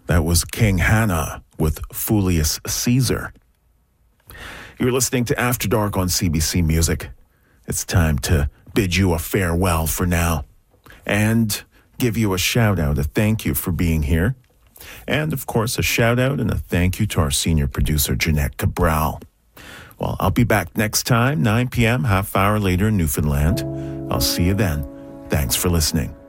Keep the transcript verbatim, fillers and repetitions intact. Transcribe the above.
That was King Hannah with Foulius Caesar. You're listening to After Dark on C B C Music. It's time to bid you a farewell for now and give you a shout out, a thank you for being here. And of course, a shout out and a thank you to our senior producer, Jeanette Cabral. Well, I'll be back next time, nine p.m., half hour later in Newfoundland. I'll see you then. Thanks for listening.